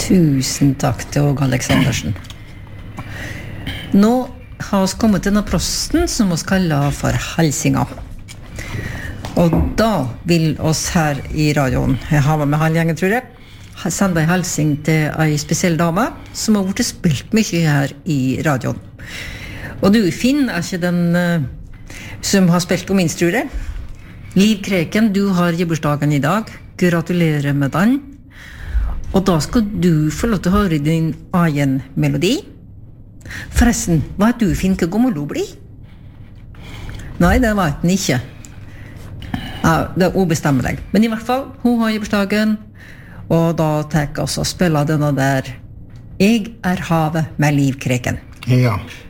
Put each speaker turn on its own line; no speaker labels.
Tusen takk til Åge Aleksandersen. Nå har vi kommet til denne prosten som vi kaller for halsinga. Og da vil oss her i radioen, jeg har med halvgjengen, tror jeg, sende en halsing til en spesiell dame som har vært spilt mye her i radioen. Og du, Finn, ikke den som har spilt om minst, tror jeg. Liv Kreken, du har gebursdagen i dag. Gratulerer med den. Og da skal du få lov til å høre din egen melodi. Forresten, hva du, Finn, hva gammel du blir? Nei, det vet den ikke. Ja, det ubestemmer deg. Men i hvert fall, hun har gebursdagen, og da tenker jeg også å spille denne der «Jeg havet med Liv Kreken».
Ja.